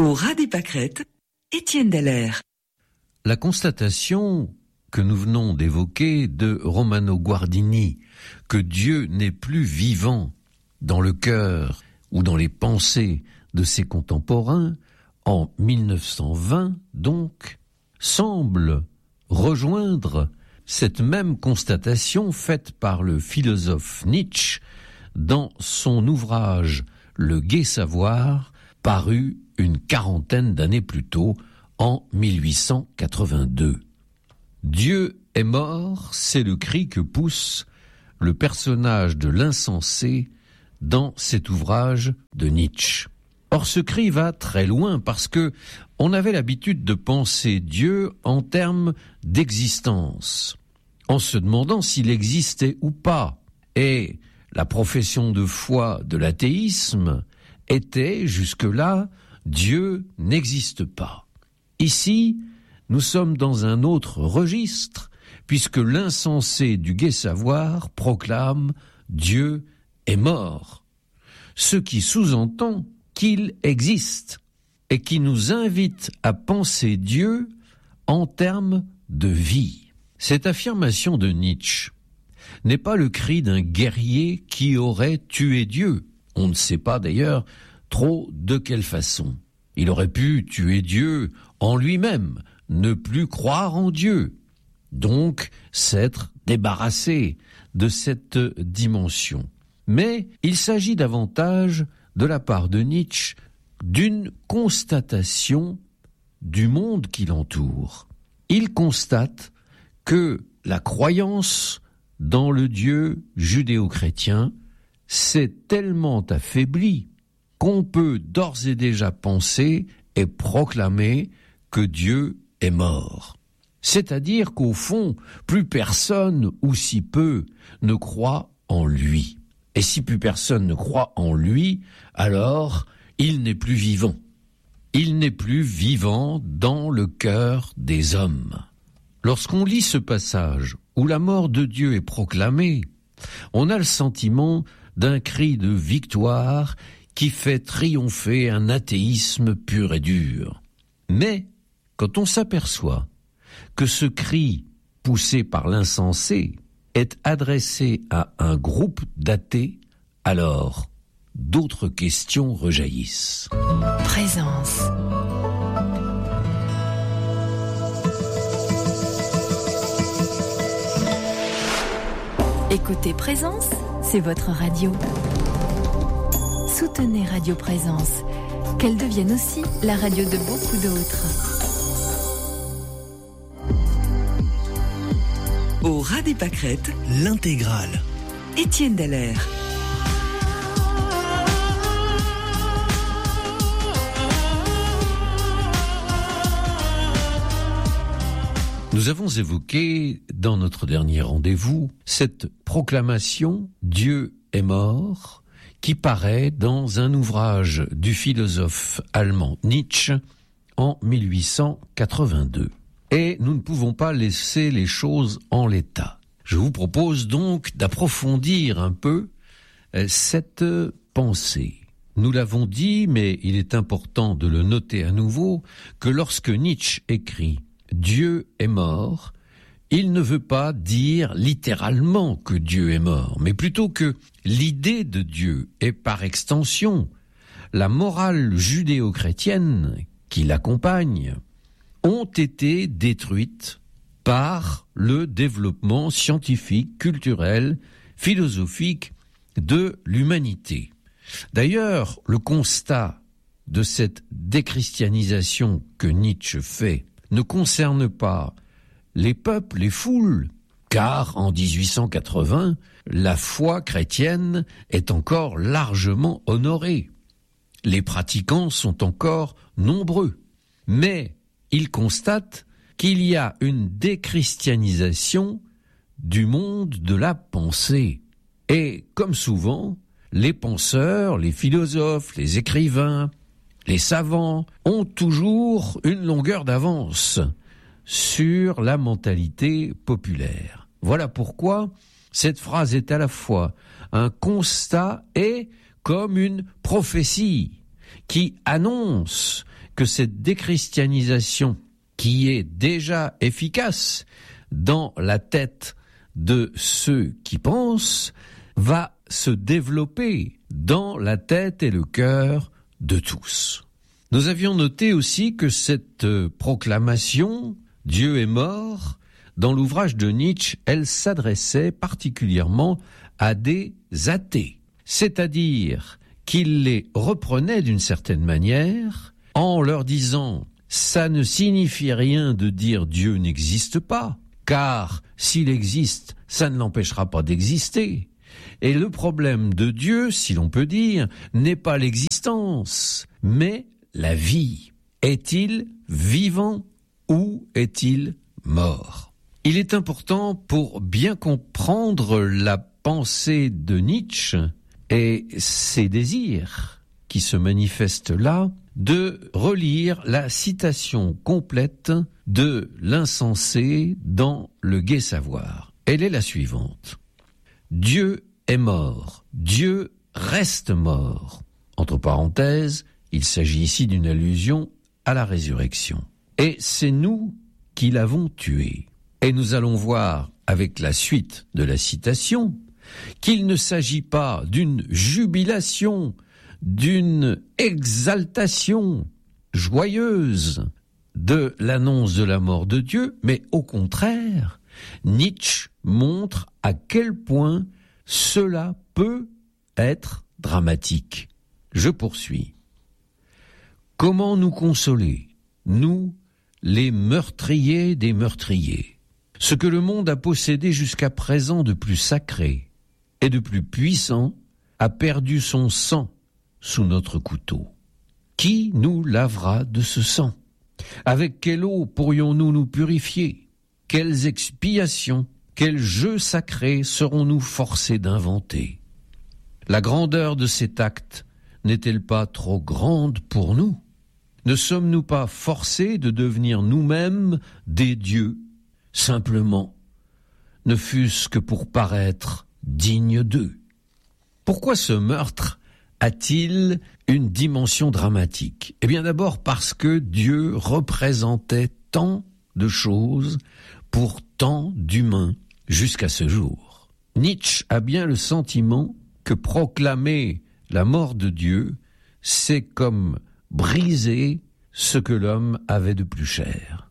Au ras des pâquerettes, Étienne Dallaire. La constatation que nous venons d'évoquer de Romano Guardini, que Dieu n'est plus vivant dans le cœur ou dans les pensées de ses contemporains, en 1920 donc, semble rejoindre cette même constatation faite par le philosophe Nietzsche dans son ouvrage Le gai savoir, paru une quarantaine d'années plus tôt, en 1882. Dieu est mort, c'est le cri que pousse le personnage de l'insensé dans cet ouvrage de Nietzsche. Or, ce cri va très loin parce que on avait l'habitude de penser Dieu en termes d'existence, en se demandant s'il existait ou pas. Et la profession de foi de l'athéisme était, jusque-là, Dieu n'existe pas. Ici, nous sommes dans un autre registre, puisque l'insensé du gai savoir proclame « Dieu est mort », ce qui sous-entend qu'il existe et qui nous invite à penser Dieu en termes de vie. Cette affirmation de Nietzsche n'est pas le cri d'un guerrier qui aurait tué Dieu. On ne sait pas d'ailleurs trop de quelle façon. Il aurait pu tuer Dieu en lui-même, ne plus croire en Dieu, donc s'être débarrassé de cette dimension. Mais il s'agit davantage, de la part de Nietzsche, d'une constatation du monde qui l'entoure. Il constate que la croyance dans le Dieu judéo-chrétien s'est tellement affaiblie qu'on peut d'ores et déjà penser et proclamer que Dieu est mort. C'est-à-dire qu'au fond, plus personne, ou si peu, ne croit en lui. Et si plus personne ne croit en lui, alors il n'est plus vivant. Il n'est plus vivant dans le cœur des hommes. Lorsqu'on lit ce passage où la mort de Dieu est proclamée, on a le sentiment d'un cri de victoire qui fait triompher un athéisme pur et dur. Mais quand on s'aperçoit que ce cri poussé par l'insensé est adressé à un groupe d'athées, alors d'autres questions rejaillissent. Présence. Écoutez Présence, c'est votre radio. Soutenez Radio Présence, qu'elle devienne aussi la radio de beaucoup d'autres. Au ras des pâquerettes, l'intégrale. Étienne Dallaire. Nous avons évoqué, dans notre dernier rendez-vous, cette proclamation « Dieu est mort » qui paraît dans un ouvrage du philosophe allemand Nietzsche en 1882. Et nous ne pouvons pas laisser les choses en l'état. Je vous propose donc d'approfondir un peu cette pensée. Nous l'avons dit, mais il est important de le noter à nouveau, que lorsque Nietzsche écrit « Dieu est mort », il ne veut pas dire littéralement que Dieu est mort, mais plutôt que l'idée de Dieu et par extension la morale judéo-chrétienne qui l'accompagne ont été détruites par le développement scientifique, culturel, philosophique de l'humanité. D'ailleurs, le constat de cette déchristianisation que Nietzsche fait ne concerne pas les peuples, les foules, car en 1880, la foi chrétienne est encore largement honorée. Les pratiquants sont encore nombreux, mais il constate qu'il y a une déchristianisation du monde de la pensée. Et comme souvent, les penseurs, les philosophes, les écrivains, les savants ont toujours une longueur d'avance sur la mentalité populaire. Voilà pourquoi cette phrase est à la fois un constat et comme une prophétie qui annonce que cette déchristianisation qui est déjà efficace dans la tête de ceux qui pensent va se développer dans la tête et le cœur de tous. Nous avions noté aussi que cette proclamation « Dieu est mort » dans l'ouvrage de Nietzsche, elle s'adressait particulièrement à des athées, c'est-à-dire qu'il les reprenait d'une certaine manière en leur disant « ça ne signifie rien de dire Dieu n'existe pas, car s'il existe, ça ne l'empêchera pas d'exister. Et le problème de Dieu, si l'on peut dire, n'est pas l'existence, mais la vie. Est-il vivant ou est-il mort ?» Il est important, pour bien comprendre la pensée de Nietzsche et ses désirs qui se manifestent là, de relire la citation complète de l'insensé dans Le Gai Savoir. Elle est la suivante. « Dieu est mort, Dieu reste mort. » Entre parenthèses, il s'agit ici d'une allusion à la résurrection. Et c'est nous qui l'avons tué. Et nous allons voir, avec la suite de la citation, qu'il ne s'agit pas d'une jubilation, d'une exaltation joyeuse de l'annonce de la mort de Dieu, mais au contraire, Nietzsche montre à quel point cela peut être dramatique. Je poursuis. Comment nous consoler, nous, les meurtriers des meurtriers, ce que le monde a possédé jusqu'à présent de plus sacré et de plus puissant a perdu son sang sous notre couteau. Qui nous lavera de ce sang? Avec quelle eau pourrions-nous nous purifier? Quelles expiations, quels jeux sacrés serons-nous forcés d'inventer? La grandeur de cet acte n'est-elle pas trop grande pour nous? Ne sommes-nous pas forcés de devenir nous-mêmes des dieux, simplement, ne fût-ce que pour paraître dignes d'eux? Pourquoi ce meurtre a-t-il une dimension dramatique? Eh bien d'abord parce que Dieu représentait tant de choses pour tant d'humains jusqu'à ce jour. Nietzsche a bien le sentiment que proclamer la mort de Dieu, c'est comme briser ce que l'homme avait de plus cher.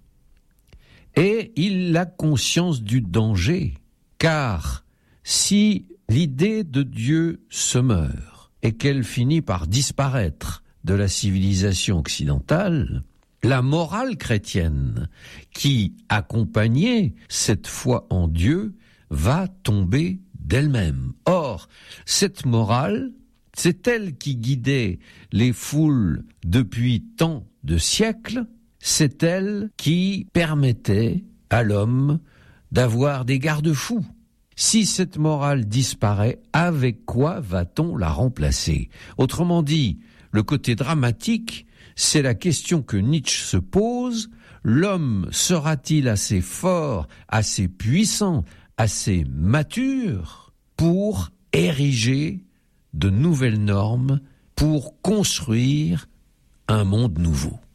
Et il a conscience du danger, car si l'idée de Dieu se meurt et qu'elle finit par disparaître de la civilisation occidentale, la morale chrétienne qui accompagnait cette foi en Dieu va tomber d'elle-même. Or, cette morale, c'est elle qui guidait les foules depuis tant de siècles, c'est elle qui permettait à l'homme d'avoir des garde-fous. Si cette morale disparaît, avec quoi va-t-on la remplacer? Autrement dit, le côté dramatique, c'est la question que Nietzsche se pose. L'homme sera-t-il assez fort, assez puissant, assez mature pour ériger de nouvelles normes, pour construire un monde nouveau?